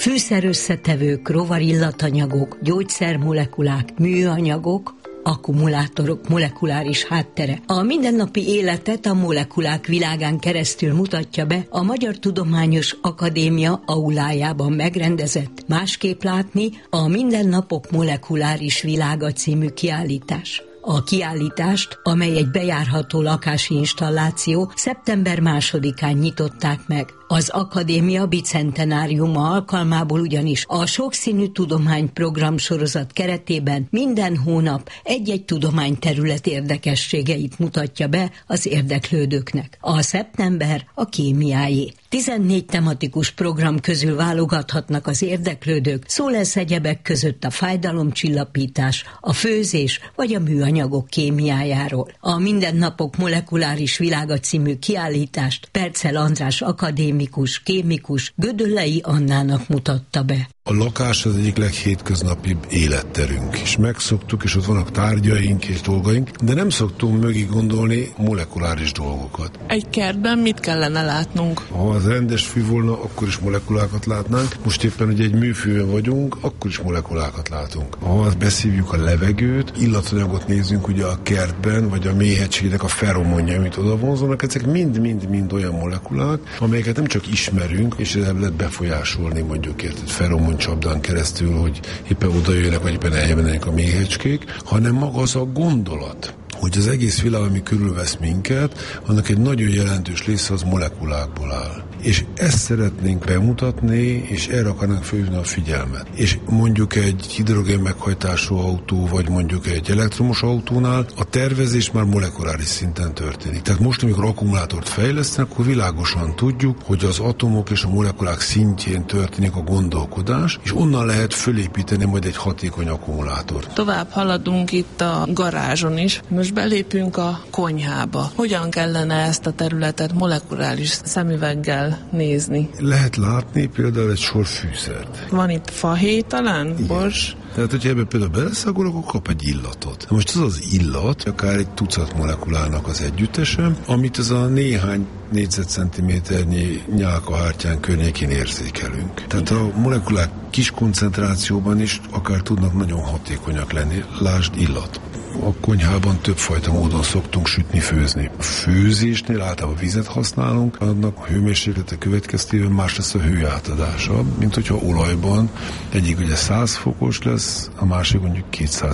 fűszerösszetevők, rovarillatanyagok, gyógyszermolekulák, műanyagok, akkumulátorok molekuláris háttere. A mindennapi életet a molekulák világán keresztül mutatja be a Magyar Tudományos Akadémia aulájában megrendezett Másképp látni a Mindennapok molekuláris világa című kiállítás. A kiállítást, amely egy bejárható lakási installáció, szeptember 2-án nyitották meg. Az akadémia bicentenáriuma alkalmából ugyanis a Sokszínű Tudományprogram sorozat keretében minden hónap egy-egy tudományterület érdekességeit mutatja be az érdeklődőknek. A szeptember a kémiáé. 14 tematikus program közül válogathatnak az érdeklődők, szó lesz egyebek között a fájdalomcsillapítás, a főzés vagy a műanyagok kémiájáról. A Mindennapok molekuláris világa című kiállítást Percel András akadémikus, kémikus Gödöllei Annának mutatta be. A lakás az egyik leghétköznapibb életterünk, és megszoktuk, és ott vannak tárgyaink és dolgaink, de nem szoktunk mögé gondolni molekuláris dolgokat. Egy kertben mit kellene látnunk? Ha az rendes fű volna, akkor is molekulákat látnánk. Most éppen, hogy egy műfűben vagyunk, akkor is molekulákat látunk. Ha beszívjuk a levegőt, illatanyagot nézzünk ugye a kertben, vagy a méhegységnek a feromonja, amit oda vonzanak, ezek mind olyan molekulák, amelyeket nem csak ismerünk, és ezzel lehet befolyásolni mondjuk feromon csapdán keresztül, hogy éppen oda jönnek, vagy éppen elmennek a méhecskék, hanem maga az a gondolat, hogy az egész világ, ami körülvesz minket, annak egy nagyon jelentős része az molekulákból áll. És ezt szeretnénk bemutatni, és erre akarnánk felhívni a figyelmet. És mondjuk egy hidrogén meghajtású autó, vagy mondjuk egy elektromos autónál a tervezés már molekuláris szinten történik. Tehát most, amikor akkumulátort fejlesztenek, akkor világosan tudjuk, hogy az atomok és a molekulák szintjén történik a gondolkodás, és onnan lehet fölépíteni majd egy hatékony akkumulátort. Tovább haladunk itt a garázson is. Most belépünk a konyhába. Hogyan kellene ezt a területet molekuláris szemüveggel nézni? Lehet látni például egy sor fűszert. Van itt fahéj talán? Bors? Tehát, hogyha ebbe például beleszagol, akkor kap egy illatot. Most az illat, akár egy tucat molekulának az együttese, amit az a néhány négyzetcentiméternyi nyálkahártyán környékén érzékelünk. Tehát a molekulák kis koncentrációban is akár tudnak nagyon hatékonyak lenni. Lásd illat. A konyhában többfajta módon szoktunk sütni, főzni. A főzésnél általában vizet használunk, annak a hőmérséklete következtében más lesz a hő átadása, mint hogyha olajban egyik ugye 100 fokos lesz, a másik mondjuk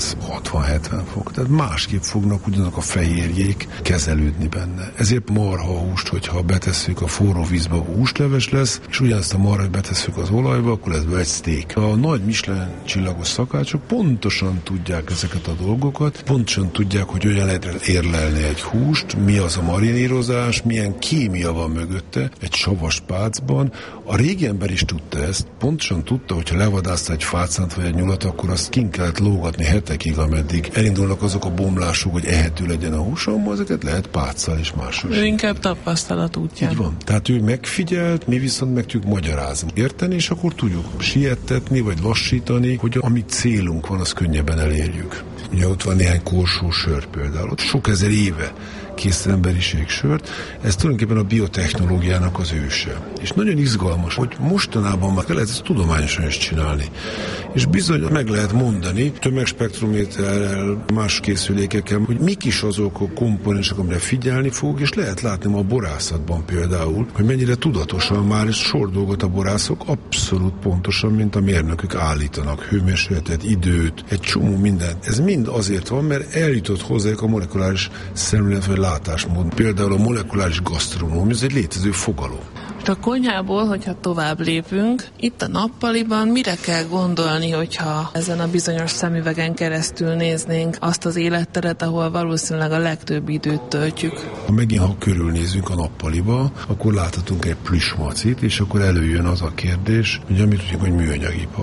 260-70 fok. Tehát másképp fognak ugyanak a fehérjék kezelődni benne. Ezért marhahúst, hogyha betesszük a forró vízbe, a húsleves lesz, és ugyanezt a marhát betesszük az olajba, akkor lesz egy steak. A nagy Michelin csillagos szakácsok pontosan tudják ezeket a dolgokat, pontosan tudják, hogy hogyan lehet érlelni egy húst, mi az a marinírozás, milyen kémia van mögötte, egy savas pácban. A régi ember is tudta ezt, pontosan tudta, hogyha levadászta egy fácánt vagy egy nyulat, akkor azt kint kellett lógatni hetekig, ameddig elindulnak azok a bomlások, hogy ehető legyen a húsom, ezeket lehet páccal is máshol. Ő inkább tapasztalat útján. Így van. Tehát ő megfigyelt, mi viszont meg tudjuk magyarázni. Érteni, és akkor tudjuk siettetni, vagy lassítani, hogy amit célunk van, azt könnyebben elérjük. Ugye ott van néhány korsó sör például, ott sok ezer éve készít emberiség sört, ez tulajdonképpen a biotechnológiának az őse. És nagyon izgalmas, hogy mostanában már lehet ezt tudományosan is csinálni. És bizony meg lehet mondani tömegspektrométerrel, más készülékekkel, hogy mik is azok a komponensek, amire figyelni fog, és lehet látni ma a borászatban például, hogy mennyire tudatosan már is sor dolgot a borászok abszolút pontosan, mint a mérnökök állítanak, hőmérsékletet, időt, egy csomó mindent. Ez mind azért van, mert eljutott hozzájuk a molekuláris szemlélet vagy látásmód. Például a molekuláris gasztronómia, ez egy létező fogalom. A konyhából, hogyha tovább lépünk, itt a nappaliban mire kell gondolni, hogyha ezen a bizonyos szemüvegen keresztül néznénk azt az életteret, ahol valószínűleg a legtöbb időt töltjük? Ha körülnézünk a nappaliba, akkor láthatunk egy plüssmacit, és akkor előjön az a kérdés, hogy amit tudjuk, hogy műanyagipar.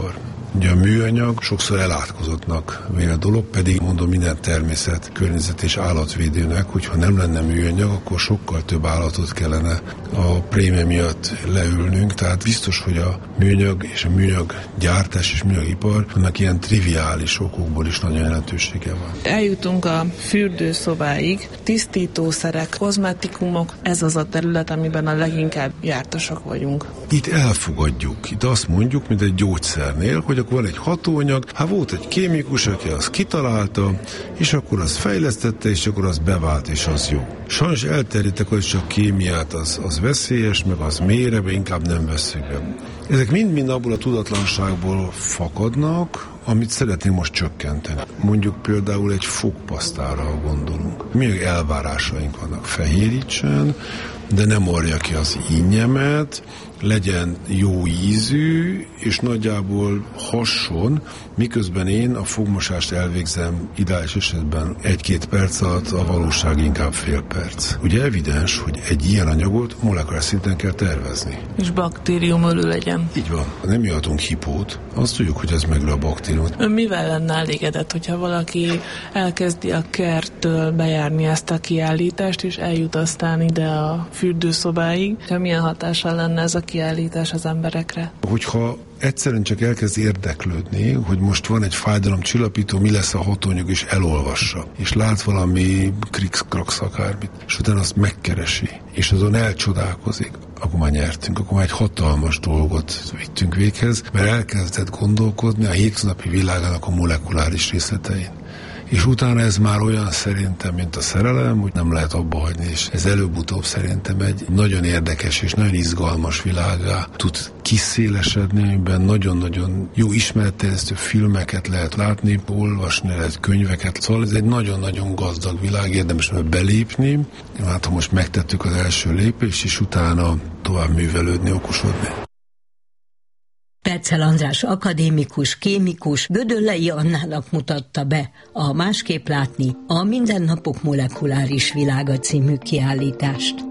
Ugye a műanyag sokszor elátkozottnak vél a dolog, pedig mondom minden természet, környezet és állatvédőnek, hogyha nem lenne műanyag, akkor sokkal több állatot kellene a prémia miatt leülnünk, tehát biztos, hogy a műanyag és a műanyag gyártás és műanyagipar annak ilyen triviális okokból is nagyon jelentősége van. Eljutunk a fürdőszobáig, tisztítószerek, kozmetikumok, ez az a terület, amiben a leginkább jártasak vagyunk. Itt elfogadjuk, itt azt mondjuk, mint egy gyógyszernél, hogy akkor van egy hatóanyag, volt egy kémikus, aki azt kitalálta, és akkor az fejlesztette, és akkor az bevált, és az jó. Sajnos elterjedtek, hogy csak kémiát az veszélyes, meg az mélyre, inkább nem vesszük be. Ezek mind-mind abból a tudatlanságból fakadnak, amit szeretnénk most csökkenteni. Mondjuk például egy fogpasztára gondolunk. Milyen elvárásaink vannak? Fehérítsen, de nem orja ki az ínnyemet, legyen jó ízű, és nagyjából hasson, miközben én a fogmosást elvégzem ideális esetben 1-2 perc alatt, a valóság inkább fél perc. Ugye evidens, hogy egy ilyen anyagot molekulár szinten kell tervezni. És baktériumölő legyen. Így van. Nem jöhetünk hipót, azt tudjuk, hogy ez megöl a baktériumot. Ön mivel lenne elégedett, hogyha valaki elkezdi a kerttől bejárni ezt a kiállítást, és eljut aztán ide a fürdőszobáig? Milyen hatással lenne ez a kiállítás az emberekre? Hogyha egyszerűen csak elkezd érdeklődni, hogy most van egy fájdalomcsillapító, mi lesz a hatóanyag, és elolvassa, és lát valami krix-krax akármit, és utána azt megkeresi, és azon elcsodálkozik, akkor már nyertünk, akkor már egy hatalmas dolgot vittünk véghez, mert elkezdett gondolkodni a hétköznapi világának a molekuláris részletein. És utána ez már olyan szerintem, mint a szerelem, hogy nem lehet abba hagyni, és ez előbb-utóbb szerintem egy nagyon érdekes és nagyon izgalmas világgá tud kiszélesedni, amiben nagyon-nagyon jó ismeretterjesztő filmeket lehet látni, olvasni lehet könyveket, szóval ez egy nagyon-nagyon gazdag világ, érdemes belépni, hát ha most megtettük az első lépést, és utána tovább művelődni, okosodni. Perccel András akadémikus, kémikus Gödöllei Annának mutatta be a Másképp látni a Mindennapok molekuláris világa című kiállítást.